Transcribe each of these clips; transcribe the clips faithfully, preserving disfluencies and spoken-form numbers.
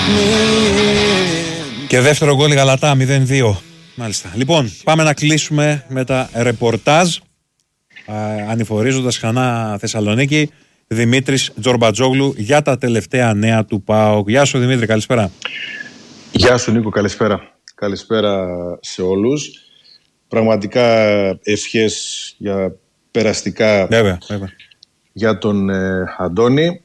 Και δεύτερο γκολ η Γαλατά μηδέν δύο. Μάλιστα. Λοιπόν, πάμε να κλείσουμε με τα ρεπορτάζ. Ανηφορίζοντας ξανά Θεσσαλονίκη, Δημήτρης Τζορμπατζόγλου για τα τελευταία νέα του ΠΑΟΚ. Γεια σου Δημήτρη, καλησπέρα. Γεια σου Νίκο, καλησπέρα. Καλησπέρα σε όλους. Πραγματικά ευχές για περαστικά βέβαια, βέβαια. για τον ε, Αντώνη.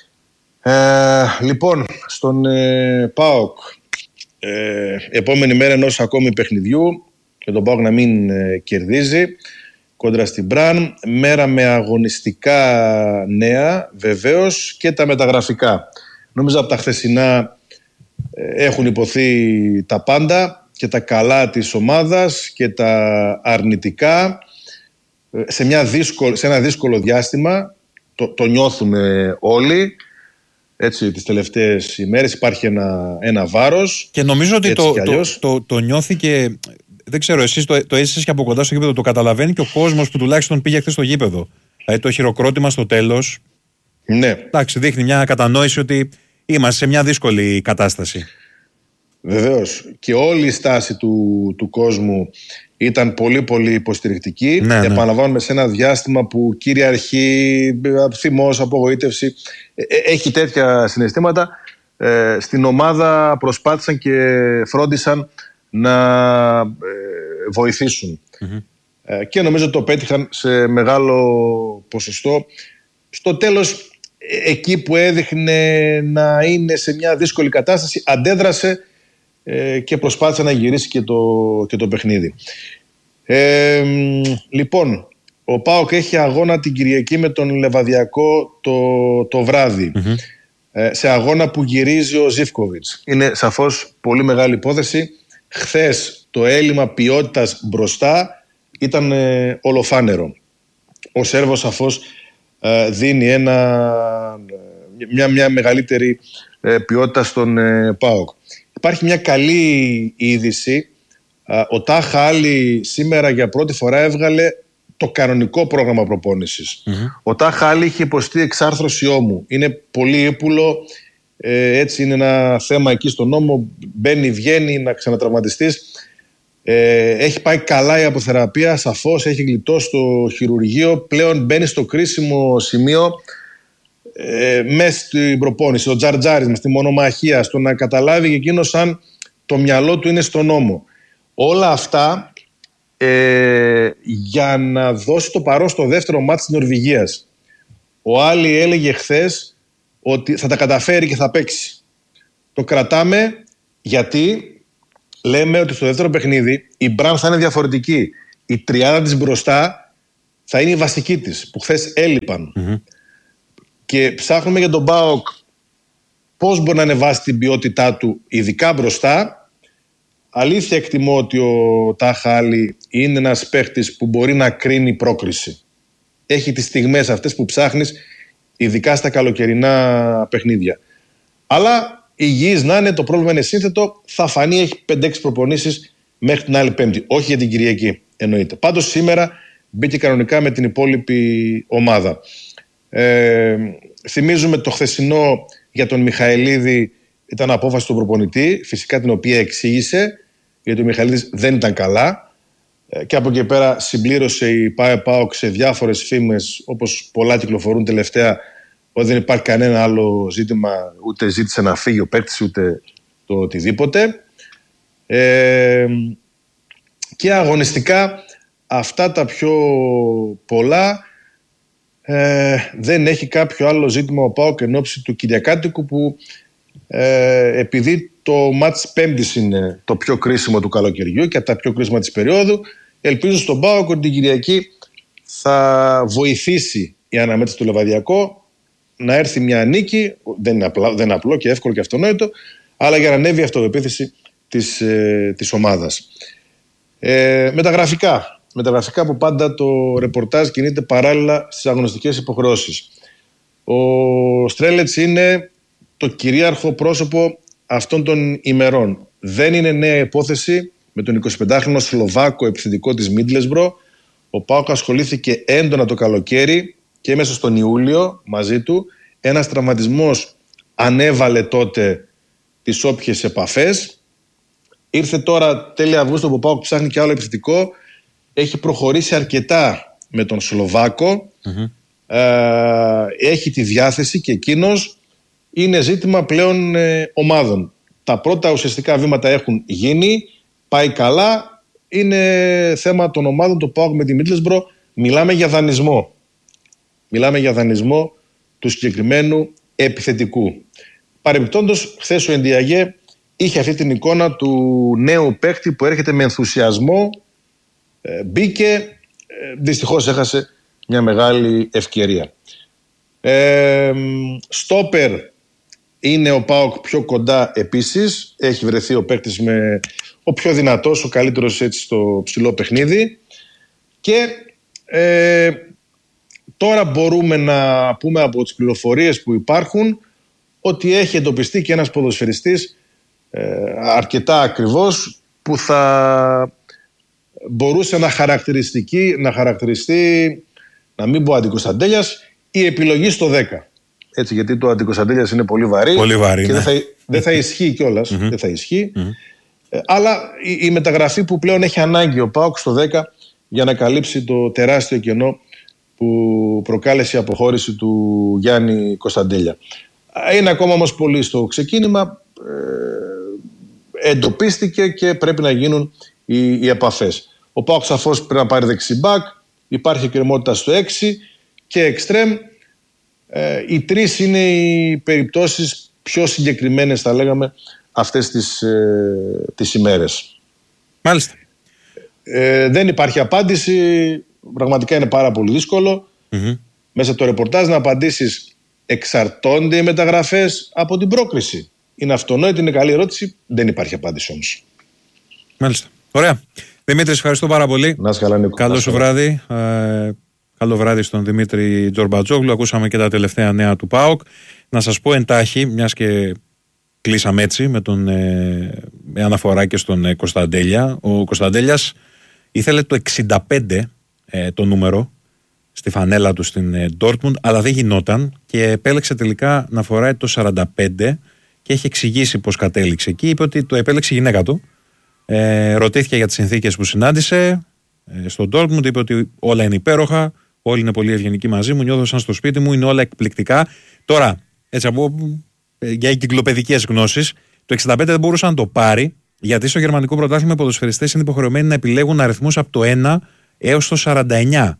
Ε, λοιπόν, στον ε, ΠΑΟΚ ε, επόμενη μέρα ενός ακόμη παιχνιδιού και τον ΠΑΟΚ να μην ε, κερδίζει κόντρα στην Μπραν, μέρα με αγωνιστικά νέα βεβαίως και τα μεταγραφικά. Νομίζω από τα χθεσινά ε, έχουν υποθεί τα πάντα και τα καλά της ομάδας και τα αρνητικά ε, σε, μια δύσκολη, σε ένα δύσκολο διάστημα. Το, το νιώθουμε όλοι. Έτσι, τις τελευταίες ημέρες υπάρχει ένα, ένα βάρος. Και νομίζω ότι το, το, το, το νιώθει και δεν ξέρω, εσείς το, το έζησες και από κοντά στο γήπεδο. Το καταλαβαίνει και ο κόσμος που τουλάχιστον πήγε χθες στο γήπεδο. Δηλαδή το χειροκρότημα στο τέλος. Ναι. Εντάξει, δείχνει μια κατανόηση ότι είμαστε σε μια δύσκολη κατάσταση. Βεβαίως. Και όλη η στάση του, του κόσμου ήταν πολύ πολύ υποστηρικτική. Ναι, ναι. Επαναλαμβάνουμε σε ένα διάστημα που κυριαρχεί θυμός, απογοήτευση. Έχει τέτοια συναισθήματα. Ε, στην ομάδα προσπάθησαν και φρόντισαν να ε, βοηθήσουν. Mm-hmm. Ε, και νομίζω το πέτυχαν σε μεγάλο ποσοστό. Στο τέλος, εκεί που έδειχνε να είναι σε μια δύσκολη κατάσταση, αντέδρασε ε, και προσπάθησε να γυρίσει και το, και το παιχνίδι. Ε, λοιπόν, ο ΠΑΟΚ έχει αγώνα την Κυριακή με τον Λεβαδιακό το, το βράδυ. Mm-hmm. Ε, σε αγώνα που γυρίζει ο Ζίβκοβιτς. Είναι σαφώς πολύ μεγάλη υπόθεση. Χθες το έλλειμμα ποιότητας μπροστά ήταν ε, ολοφάνερο. Ο Σέρβος σαφώς ε, δίνει ένα, μια, μια μεγαλύτερη ε, ποιότητα στον ε, ΠΑΟΚ. Υπάρχει μια καλή είδηση. Ε, ο Τάχα Άλλη σήμερα για πρώτη φορά έβγαλε το κανονικό πρόγραμμα προπόνησης. Mm-hmm. Ο Τάχα Άλλη είχε υποστεί εξάρθρωση ώμου. Είναι πολύ ύπουλο. Ε, έτσι είναι ένα θέμα εκεί στον νόμο. Μπαίνει, βγαίνει, να ξανατραυματιστείς. Ε, έχει πάει καλά η αποθεραπεία. Σαφώς έχει γλιτώσει το χειρουργείο. Πλέον μπαίνει στο κρίσιμο σημείο ε, μέσα στην προπόνηση. Ο τζαρτζάρης, στη μονομαχία, στο να καταλάβει και εκείνος αν το μυαλό του είναι στον νόμο. Όλα αυτά ε, για να δώσει το παρόν στο δεύτερο μάτς της Νορβηγίας. Ο Άλλη έλεγε χθες ότι θα τα καταφέρει και θα παίξει. Το κρατάμε γιατί λέμε ότι στο δεύτερο παιχνίδι η Μπραν θα είναι διαφορετική. Η τριάδα της μπροστά θα είναι η βασική της, που χθες έλειπαν. Mm-hmm. Και ψάχνουμε για τον ΠΑΟΚ πώς μπορεί να ανεβάσει την ποιότητά του, ειδικά μπροστά. Αλήθεια εκτιμώ ότι ο Τάχα Άλλη είναι ένας παίχτης που μπορεί να κρίνει πρόκριση. Έχει τις στιγμές αυτές που ψάχνεις, ειδικά στα καλοκαιρινά παιχνίδια. Αλλά υγιής να είναι, το πρόβλημα είναι σύνθετο, θα φανεί, έχει πέντε έξι προπονήσεις μέχρι την άλλη Πέμπτη. Όχι για την Κυριακή, εννοείται. Πάντως σήμερα μπήκε κανονικά με την υπόλοιπη ομάδα. Ε, θυμίζουμε το χθεσινό για τον Μιχαηλίδη, ήταν απόφαση του προπονητή, φυσικά την οποία εξήγησε, γιατί ο Μιχαηλίδης δεν ήταν καλά. Ε, και από εκεί πέρα συμπλήρωσε η ΠΑΕ-ΠΑΟΚ σε διάφορες φήμες, όπως πολλά κυκλοφορούν τελευταία, ότι δεν υπάρχει κανένα άλλο ζήτημα, ούτε ζήτησε να φύγει ο παίκτης, ούτε το οτιδήποτε. Ε, και αγωνιστικά αυτά τα πιο πολλά, ε, δεν έχει κάποιο άλλο ζήτημα ο ΠΑΟΚ εν ώψη του Κυριακάτικου, που ε, επειδή το μάτς Πέμπτης είναι το πιο κρίσιμο του καλοκαιριού και από τα πιο κρίσιμα της περίοδου, ελπίζω στον ΠΑΟΚ ότι την Κυριακή θα βοηθήσει η αναμέτρηση του Λεβαδιακό να έρθει μια νίκη. Δεν είναι απλό, δεν είναι απλό και εύκολο και αυτονόητο, αλλά για να ανέβει η αυτοπεποίθηση της, ε, της ομάδας. Ε, μεταγραφικά. Μεταγραφικά που πάντα το ρεπορτάζ κινείται παράλληλα στις αγωνιστικές υποχρεώσεις. Ο Στρέλετς είναι το κυρίαρχο πρόσωπο αυτών των ημερών. Δεν είναι νέα υπόθεση με τον εικοσιπεντάχρονο Σλοβάκο επιθετικό της Μίντλεσμπρο. Ο ΠΑΟΚ ασχολήθηκε έντονα το καλοκαίρι και μέσα στον Ιούλιο μαζί του. Ένας τραυματισμός ανέβαλε τότε τις όποιες επαφές. Ήρθε τώρα τέλη Αυγούστου που πάω ψάχνει και άλλο επιθετικό. Έχει προχωρήσει αρκετά με τον Σλοβάκο. Mm-hmm. Ε, έχει τη διάθεση και εκείνος. Είναι ζήτημα πλέον ε, ομάδων. Τα πρώτα ουσιαστικά βήματα έχουν γίνει. Πάει καλά. Είναι θέμα των ομάδων. Το ΠΑΟΚ με τη Μίτλεσμπρο. Μιλάμε για δανεισμό. Μιλάμε για δανεισμό του συγκεκριμένου επιθετικού. Παρεμπιπτόντως, χθες ο Ενδιαγέ είχε αυτή την εικόνα του νέου παίκτη που έρχεται με ενθουσιασμό. Ε, μπήκε. Ε, δυστυχώς έχασε μια μεγάλη ευκαιρία. Ε, στόπερ είναι ο ΠΑΟΚ πιο κοντά επίσης. Έχει βρεθεί ο παίκτης με ο πιο δυνατός, ο καλύτερος έτσι στο ψηλό παιχνίδι. Και ε, τώρα μπορούμε να πούμε από τις πληροφορίες που υπάρχουν ότι έχει εντοπιστεί και ένας ποδοσφαιριστής ε, αρκετά ακριβώς που θα μπορούσε να χαρακτηριστική, να χαρακτηριστεί, να μην πω Αντικωνσταντέλιας, η επιλογή στο δέκα. Έτσι, γιατί το Αντικωνσταντέλιας είναι πολύ βαρύ, πολύ βαρύ και ναι. δεν, θα, δεν θα ισχύει κιόλας. Mm-hmm. Δεν θα ισχύει. Mm-hmm. Ε, αλλά η, η μεταγραφή που πλέον έχει ανάγκη ο ΠΑΟΚ στο δέκα για να καλύψει το τεράστιο κενό που προκάλεσε η αποχώρηση του Γιάννη Κωνσταντέλια. Είναι ακόμα όμως πολύ στο ξεκίνημα. Ε, εντοπίστηκε και πρέπει να γίνουν οι, οι επαφές. Ο ΠΑΟΚ σαφώς πρέπει να πάρει δεξιμπάκ. Υπάρχει κρεμότητα στο έξι και εξτρέμ. Ε, οι τρεις είναι οι περιπτώσεις πιο συγκεκριμένες, θα λέγαμε, αυτές τις, ε, τις ημέρες. Μάλιστα. Ε, δεν υπάρχει απάντηση. Πραγματικά είναι πάρα πολύ δύσκολο. Mm-hmm. Μέσα από το ρεπορτάζ να απαντήσεις εξαρτώνται οι μεταγραφές από την πρόκριση. Είναι αυτονόητη, είναι καλή ερώτηση. Δεν υπάρχει απάντηση όμως. Μάλιστα. Ωραία. Δημήτρη, ευχαριστώ πάρα πολύ. Να είσαι καλά, Νίκο. Καλό σου βράδυ. Ε, καλό βράδυ στον Δημήτρη Τζορμπατζόγλου. Ακούσαμε και τα τελευταία νέα του ΠΑΟΚ. Να σας πω εντάχει, μιας και κλείσαμε έτσι με, τον, ε, με αναφορά και στον ε, Κωνσταντέλια. Ο Κωνσταντέλιας ήθελε το εξήντα πέντε ε, το νούμερο στη φανέλα του στην ε, Dortmund, αλλά δεν γινόταν και επέλεξε τελικά να φοράει το σαράντα πέντε και έχει εξηγήσει πώς κατέληξε εκεί. Είπε ότι το επέλεξε η γυναίκα του. Ε, ρωτήθηκε για τις συνθήκες που συνάντησε ε, στον Dortmund, είπε ότι όλα είναι υπέροχα, όλοι είναι πολύ ευγενικοί μαζί μου, νιώθω σαν στο σπίτι μου, είναι όλα εκπληκτικά. Τώρα, έτσι από, ε, για εγκυκλοπαιδικές γνώσεις, το εξήντα πέντε δεν μπορούσε να το πάρει, γιατί στο γερμανικό πρωτάθλημα οι ποδοσφαιριστές είναι υποχρεωμένοι να επιλέγουν αριθμούς από το ένα έως το σαράντα εννιά.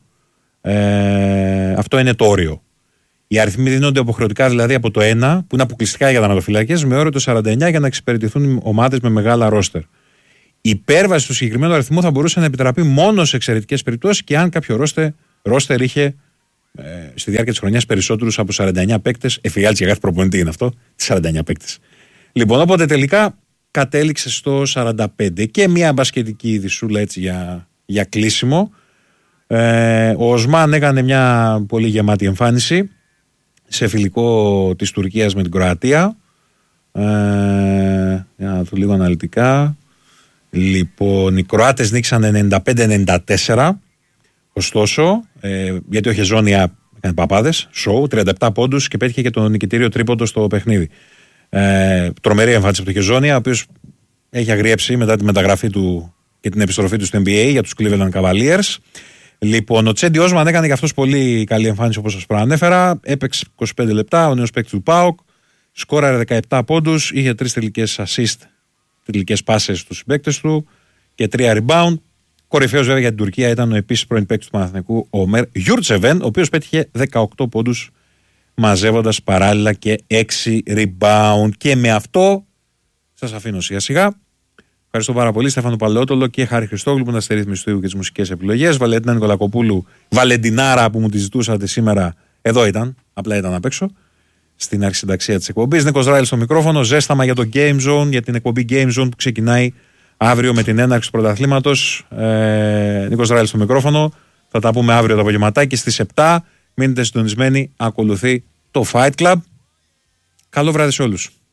Ε, αυτό είναι το όριο. Οι αριθμοί δίνονται αποχρεωτικά δηλαδή από το ένα, που είναι αποκλειστικά για τερματοφυλάκες, με όριο το σαράντα εννιά για να εξυπηρετηθούν ομάδες με μεγάλα ρόστερ. Η υπέρβαση του συγκεκριμένου αριθμού θα μπορούσε να επιτραπεί μόνο σε εξαιρετικές περιπτώσεις και αν κάποιο ρόστερ, ρόστερ είχε ε, στη διάρκεια της χρονιάς περισσότερους από σαράντα εννιά παίκτες. Εφιάλτης για κάθε προπονητή είναι αυτό, σαράντα εννιά παίκτες. Λοιπόν, οπότε τελικά κατέληξε στο σαράντα πέντε και μια μπασκετική ειδισούλα έτσι για, για κλείσιμο. Ε, ο Οσμάν έκανε μια πολύ γεμάτη εμφάνιση σε φιλικό της Τουρκίας με την Κροατία. Ε, για να το λίγο αναλυτικά. Λοιπόν, οι Κροάτες νίκησαν ενενήντα πέντε ενενήντα τέσσερα. Ωστόσο, ε, γιατί ο Χεζόνια έκανε παπάδες, σοου, τριάντα επτά πόντους και πέτυχε και το νικητήριο τρίποντο στο παιχνίδι. Ε, τρομερή εμφάνιση από τον Χεζόνια, ο οποίος έχει αγριέψει μετά τη μεταγραφή του και την επιστροφή του στο N B A για τους Cleveland Cavaliers. Λοιπόν, ο Τσέντι Όσμαν έκανε και αυτός πολύ καλή εμφάνιση όπως σας προανέφερα. Έπαιξε είκοσι πέντε λεπτά, ο νέος παίκτης του ΠΑΟΚ. Σκόραρε δεκαεπτά πόντους, είχε τρεις τελικές assist, τελικές πάσες στους συμπαίκτες του και τρία rebound. Κορυφαίος βέβαια για την Τουρκία ήταν ο επίσης πρώην παίκτης του Παναθηναϊκού, ο Ομέρ Γιούρτσεβεν, ο οποίος πέτυχε δεκαοκτώ πόντους μαζεύοντας παράλληλα και έξι rebound. Και με αυτό σας αφήνω σιγά σιγά. Ευχαριστώ πάρα πολύ Στέφανο Παλαιότολο και Χάρη Χριστόγλου που ήταν στη ρύθμιση του ήχου και τις μουσικές επιλογές. Βαλεντίνα Νικολακοπούλου, Βαλεντινάρα που μου τη ζητούσατε σήμερα, εδώ ήταν, απλά ήταν απ' έξω, στην αρχισυνταξία της εκπομπής. Νίκος Ράιλ στο μικρόφωνο, ζέσταμα για το Game Zone, για την εκπομπή Game Zone που ξεκινάει αύριο με την έναρξη του πρωταθλήματος. Ε, Νίκος Ράιλ στο μικρόφωνο, θα τα πούμε αύριο το απογευματάκι στις επτά. Μείνετε συντονισμένοι, ακολουθεί το Fight Club. Καλό βράδυ σε όλους.